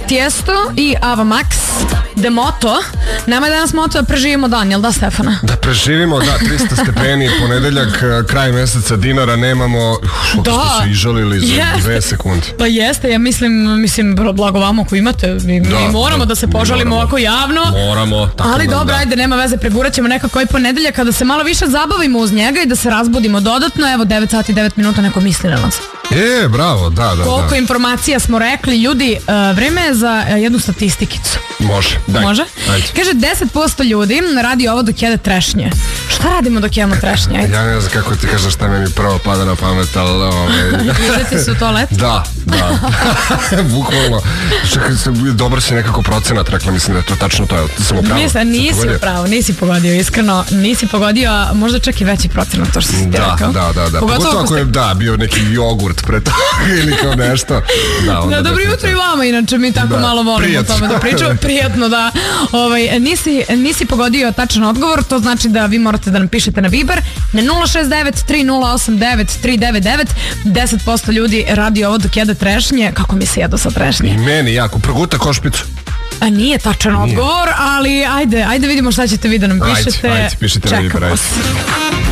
Tiesto i Ava Max, The Moto. Nama je danas moto da preživimo dan, jel da, Stefana? Da preživimo, da, 300 stepeni, ponedeljak, kraj meseca, dinara nemamo. Da. Ste se izžalili za 2 sekunde. Pa jeste, ja mislim, blago vama ako imate, mi moramo da se požalimo ovako javno. Moramo, tako. Ali dobro, ajde, nema veze, pregurat ćemo nekako i ponedeljak kada se malo više zabavimo uz njega i da se razbudimo dodatno. Evo, 9 sati, 9 minuta, neko misli na nas. Bravo, da. Koliko informacija smo rekli, ljudi, vreme je za jednu statistikicu. Može, daj. Može? Ajde. Kaže, 10% ljudi radi ovo dok jede trešnje. Šta radimo dok jedemo trešnje? Ajde. Ja ne znam kako ti kažem šta meni prvo pada na pamet, ali... Idete se u toalet? Da. Bukvalno. Čekaj, dobro si nekako procenat, rekla, mislim da je to tačno to. Sam upravo. Nisi upravo, nisi pogodio, iskreno. Nisi pogodio, možda čak i veći procenat, to što si ti rekao. Da. Pogotovo ako je, bio neki jogurt pre toga ili kao nešto. Da, dobro jutro i vama, inače mi tako malo volimo o tome da pričamo. Prijatno, da. Nisi pogodio tačan odgovor, to znači da vi morate da nam pišete na Viber na 069-3089-399. 10% ljudi radi ovo dok jede trešnje. Kako mi se jedo sa trešnje? I meni jako, proguta košpicu. A nije tačan odgovor, ali ajde vidimo šta ćete vi da nam pišete. Ajde, pišite na Viber, ajde.